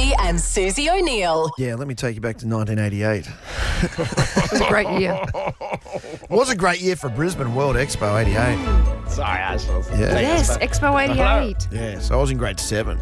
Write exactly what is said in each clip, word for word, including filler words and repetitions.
G and Susie O'Neill. Yeah, let me take you back to nineteen eighty-eight. It was a great year. It was a great year for Brisbane World Expo eighty-eight. Sorry, I was. Yeah. Yes, Expo eighty-eight. Yeah, so I was in grade seven.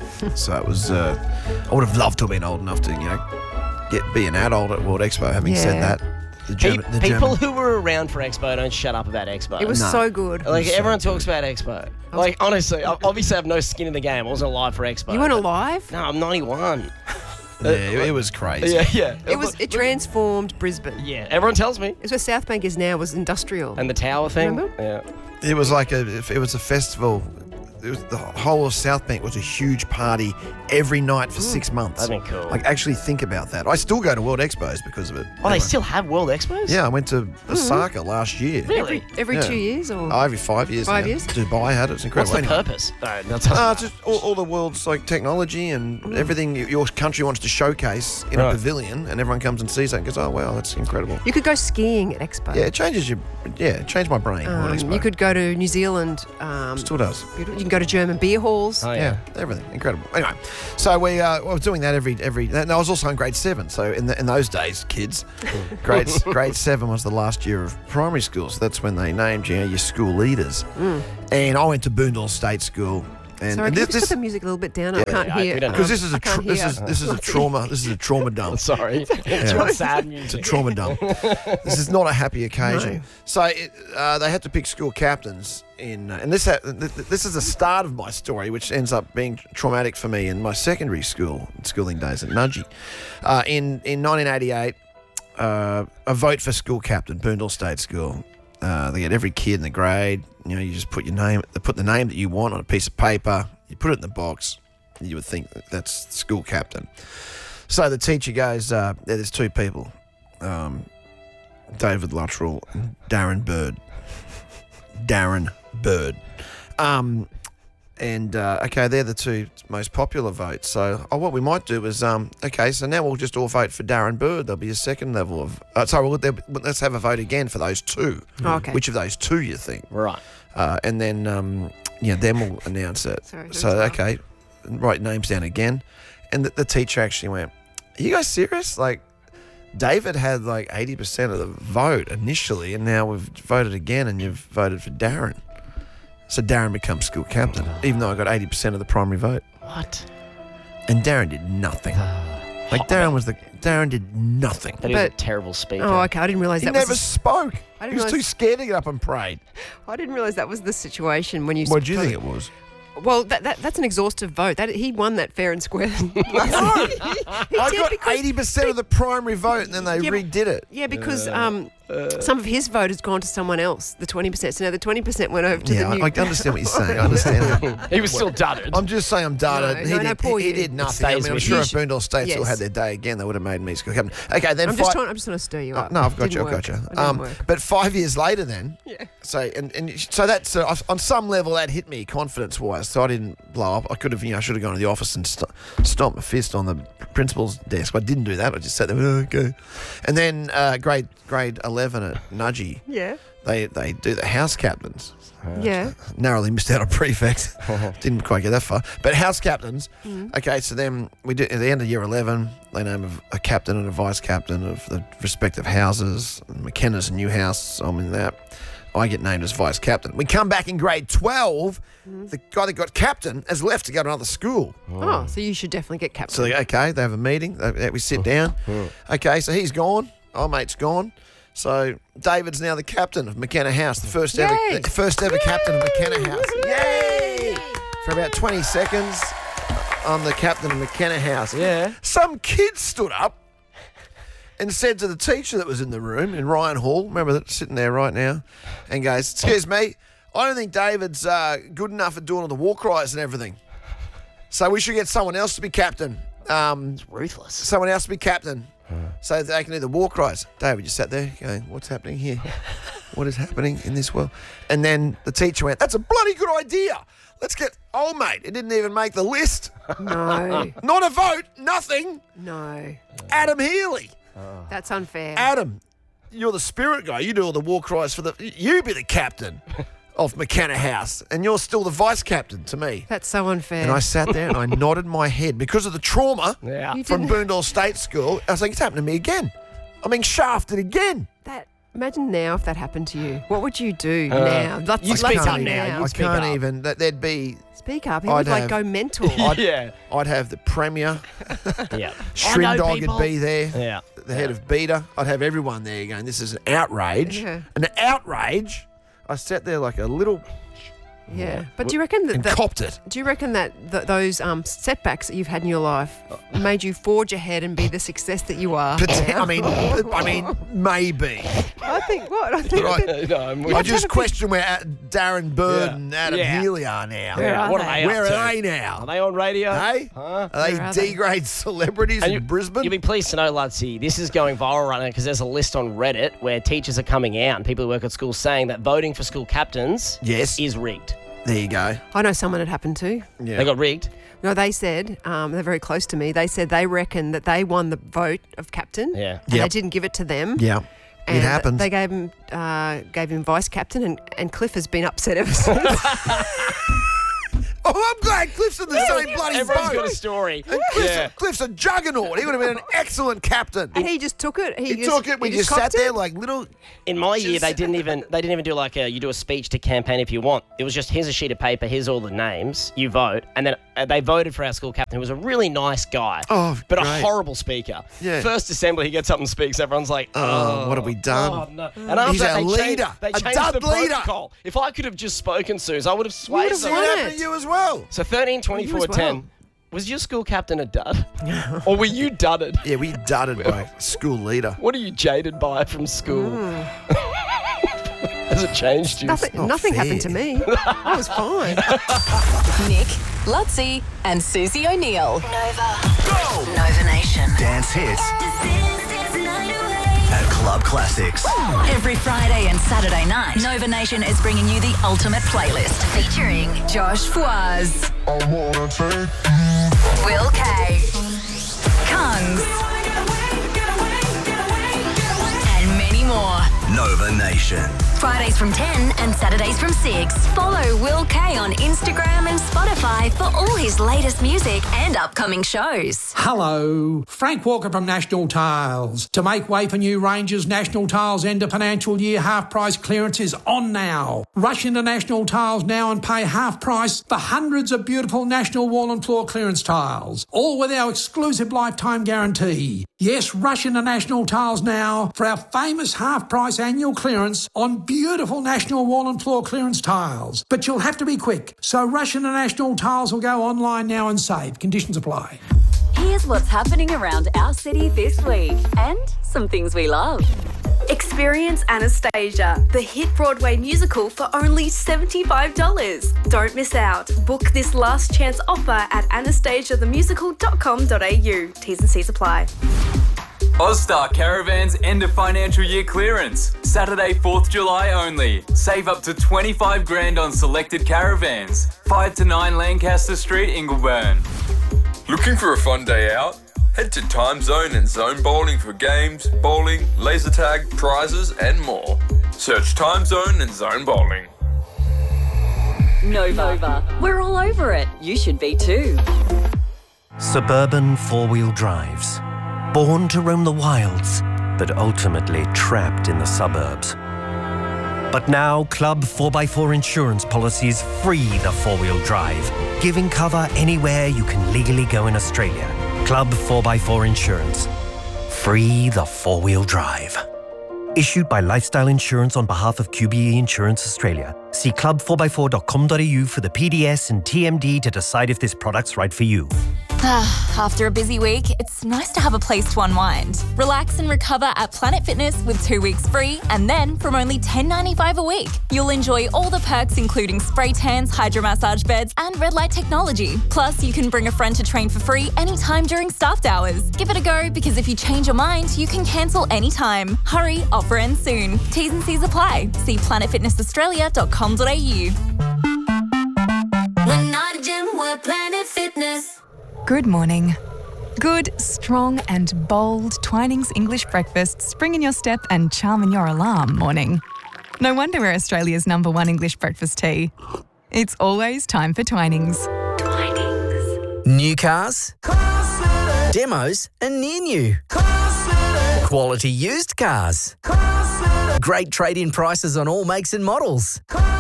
So it was, uh, I would have loved to have been old enough to, you know, get be an adult at World Expo. Having said Yeah. that, the German, the People German, who were around for Expo don't shut up about Expo. It was No. so good. Like, so everyone good. talks about Expo. Like, honestly, I obviously I have no skin in the game. I wasn't alive for Expo. You weren't but- alive? No, I'm ninety-one. yeah, it, it was crazy. Yeah, yeah. It was. It transformed Brisbane. Yeah, everyone tells me. It's where South Bank is now. Was industrial. And the tower thing. Remember? Yeah. It was like a, it was a festival. It was, the whole of South Bank was a huge party every night for six months. That'd be cool. Like, actually think about that. I still go to World Expos because of it. Oh, they still have World Expos? Yeah, I went to Osaka last year. Really? every every Yeah. two years or Oh, every five years. Five now. years? Dubai had it. It's incredible. What's the Anyway. purpose? No, that's Uh, it's just all, all the world's like technology and everything y- your country wants to showcase in a Right. pavilion, and everyone comes and sees that and goes, "Oh wow, that's incredible." you could go skiing at Expo. Yeah, it changes your. Yeah, it changed my brain. World Um, Expo. you could go to New Zealand. Um, Still does. you can go to German beer halls. Oh, Yeah. everything incredible. Anyway, so we uh, I was doing that every every. And I was also in grade seven. So in the, in those days, kids, grade grade seven was the last year of primary school. So that's when they named you know, your school leaders. And I went to Boondall State School. And, Sorry, and can you this, just this put the music a little bit down? I can't I- hear. we don't know. because this is I a can't tra- this hear. is this is a trauma this is a trauma dump. Sorry. It's Yeah. not sad It's a music. trauma dump. This is not a happy occasion. No. So it, uh, they had to pick school captains in, uh, and this ha- th- th- this is the start of my story, which ends up being traumatic for me in my secondary school schooling days at Nudgee. Uh, in in nineteen eighty-eight, uh, a vote for school captain, Boondall State School. Uh, they get every kid in the grade. You know, you just put your name, they put the name that you want on a piece of paper. You put it in the box. And you would think that that's school captain. So the teacher goes, uh, yeah, there's two people, um, David Luttrell and Darren Bird. Darren Bird. Um, and, uh, okay, they're the two most popular votes. So oh, what we might do is, um, okay, so now we'll just all vote for Darren Bird. There'll be a second level of, uh, sorry, well, there- let's have a vote again for those two. Oh, okay. Which of those two you think? Right. Uh, and then, um, yeah, then we'll announce it. Sorry, so, sorry. okay, write names down again. And the, the teacher actually went, are you guys serious? Like, David had like eighty percent of the vote initially, and now we've voted again, and you've voted for Darren. So Darren becomes school captain, even though I got eighty percent of the primary vote. What? And Darren did nothing. Like, Darren was the, Darren did nothing. That is a But- terrible speaker. Oh, okay. I didn't realise He that never was. spoke. I He didn't was too realise- scared to get up and pray. I didn't realise that was the situation when you. What do you think it was? Well, that, that that's an exhaustive vote. That he won that fair and square. No, He I did got because- eighty percent of the primary vote, and then they Yeah, but- redid it. Yeah, because um, some of his vote has gone to someone else, the twenty percent. So now the twenty percent went over to Yeah, the I, new. I understand what you're saying. I understand. He was still dudded. I'm just saying I'm done. No, he, no, did, no, poor he, he you. did nothing. I stays mean, I'm with sure you. if Boondall State still Yes. had their day again, they would have made me school captain. Okay, then I'm just five, trying. I'm just trying to stir you Uh, up. no, I've got Didn't you. I've work. got you. It didn't Um, work. but five years later, then. Yeah. So and, and so that's uh, on some level that hit me confidence wise. So I didn't blow up. I could have, you know, I should have gone to the office and st- stomped my fist on the principal's desk. But I didn't do that. I just sat there. Oh, okay. And then uh, grade grade eleven at Nudgee, Yeah. they they do the house captains. Yeah. Narrowly missed out on prefect. Didn't quite get that far. But house captains. Okay, so then we do at the end of year eleven, they name a, a captain and a vice captain of the respective houses. McKenna's a new house, so I'm in that. I get named as vice captain. We come back in grade twelve. The guy that got captain has left to go to another school. Oh, so you should definitely get captain. So they, okay, they have a meeting. They, we sit down. Okay, so he's gone. Our mate's gone. So David's now the captain of McKenna House, the first ever, Yay. the first ever captain of McKenna House. Yay! For about twenty seconds, I'm the captain of McKenna House. Yeah. Some kid stood up and said to the teacher that was in the room, in Ryan Hall, remember that sitting there right now, and goes, "Excuse me, I don't think David's uh, good enough at doing all the war cries and everything. So we should get someone else to be captain. Um, Ruthless. someone else to be captain." So they can do the war cries. David just sat there going, what's happening here? What is happening in this world? And then the teacher went, that's a bloody good idea. Let's get old mate. It didn't even make the list. No. Not a vote, nothing. No. Adam Healy. That's unfair. Adam, you're the spirit guy. You do all the war cries for the... You be the captain. of McKenna House, and you're still the vice captain to me. That's so unfair. And I sat there and I nodded my head because of the trauma Yeah. You from didn't- Boondall State School. I was like, it's happened to me again. I'm being shafted again. that, imagine now if that happened to you. What would you do now? Let's, you let's speak see up now. You I speak can't up. even. That there'd be. Speak up. He I'd would like have- go mental. I'd, Yeah. I'd have the premier. Yeah. Shrindog would be there. Yeah. The head of Beta. I'd have everyone there going, this is an outrage. Yeah. An outrage. I sat there like a little Yeah. But do you reckon that, and that copped it. do you reckon that th- those um, setbacks that you've had in your life made you forge ahead and be the success that you are? But, now? I mean, I mean, maybe. I think what? I think Right. that- No, I'm I have to just have a question where uh, Darren Bird Yeah. and Adam Yeah. Healy are now. Where are what they? are they Where up are to? they now? Are they on radio? Hey? Huh? Are they Where are they? D-grade celebrities And in you, Brisbane? You'll be pleased to know, Ludsy, this is going viral right now because there's a list on Reddit where teachers are coming out and people who work at schools saying that voting for school captains Yes. is rigged. There you go. I know someone it happened to. Yeah. They got rigged. No, they said, um, they're very close to me, they said they reckon that they won the vote of captain. Yeah. And Yep. they didn't give it to them. Yeah. And It happens. They gave him uh, gave him vice captain, and, and Cliff has been upset ever since. Oh, I'm glad Cliff's in the same bloody Everyone's boat. got a story. And Cliff's, Yeah. Cliff's a juggernaut. He would have been an excellent captain. And he just took it. He, He just, took it. We he just sat copped there it. like little. In my year, they didn't even they didn't even do like a you do a speech to campaign if you want. It was just here's a sheet of paper, here's all the names, you vote, and then uh, they voted for our school captain, who was a really nice guy, Oh, but great. a horrible speaker. Yeah. First assembly, he gets up and speaks. Everyone's like, Oh, oh, what have we done? oh, no. And after He's that, our they leader, changed, they a changed dud the leader. protocol. If I could have just spoken, Suze, I would have swayed would've them. won What it. happened to you as well? So thirteen, twenty-four, You as ten. well. Was your school captain a dud? Or were you dudded? Yeah, we dudded by school leader. What are you jaded by from school? Has it changed you? Nothing, not nothing fair. happened to me. I was fine. Nick, Lutzi, and Susie O'Neill. Nova. Nova Nation. Dance hits and club classics. Every Friday and Saturday night, Nova Nation is bringing you the ultimate playlist featuring Josh Fwaz, Will K, Kungs, and many more. Nova Nation. Fridays from ten and Saturdays from six. Follow Will K on Instagram and Spotify for all his latest music and upcoming shows. Hello, Frank Walker from National Tiles. To make way for new ranges, National Tiles end of financial year half price clearance is on now. Rush into National Tiles now and pay half price for hundreds of beautiful National wall and floor clearance tiles, all with our exclusive lifetime guarantee. Yes, rush into National Tiles now for our famous half price annual clearance on beautiful National wall and floor clearance tiles. But you'll have to be quick, so rush into National Tiles or go online now and save. Conditions apply. Here's what's happening around our city this week and some things we love. Experience Anastasia, the hit Broadway musical for only seventy-five dollars. Don't miss out. Book this last chance offer at anastasia the musical dot com dot a u. T's and C's apply. Ozstar Caravans end of financial year clearance. Saturday, fourth of July only. Save up to twenty-five grand on selected caravans. five to nine Lancaster Street, Ingleburn. Looking for a fun day out? Head to Time Zone and Zone Bowling for games, bowling, laser tag, prizes and more. Search Time Zone and Zone Bowling. Nova. Nova. We're all over it. You should be too. Suburban four-wheel drives. Born to roam the wilds, but ultimately trapped in the suburbs. But now, Club four by four insurance policies free the four-wheel drive, giving cover anywhere you can legally go in Australia. Club four by four Insurance. Free the four-wheel drive. Issued by Lifestyle Insurance on behalf of Q B E Insurance Australia. See club four by four dot com dot a u for the P D S and T M D to decide if this product's right for you. After a busy week, it's nice to have a place to unwind. Relax and recover at Planet Fitness with two weeks free, and then from only ten dollars ninety-five a week, you'll enjoy all the perks including spray tans, hydromassage beds, and red light technology. Plus, you can bring a friend to train for free anytime during staffed hours. Give it a go, because if you change your mind, you can cancel anytime. Hurry, offer ends soon. T's and C's apply. See planet fitness australia dot com dot a u. We're not a gym, we're Planet Fitness. Good morning. Good, strong and bold Twinings English breakfast spring in your step and charm in your alarm morning. No wonder we're Australia's number one English breakfast tea. It's always time for Twinings. New cars, demos and near new. Quality used cars. Great trade-in prices on all makes and models.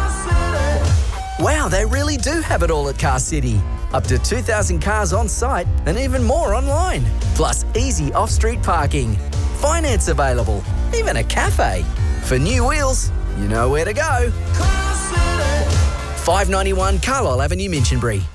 Wow, they really do have it all at Car City. Up to two thousand cars on site and even more online. Plus easy off-street parking. Finance available. Even a cafe. For new wheels, you know where to go. five ninety-one Carlisle Avenue, Minchinbury.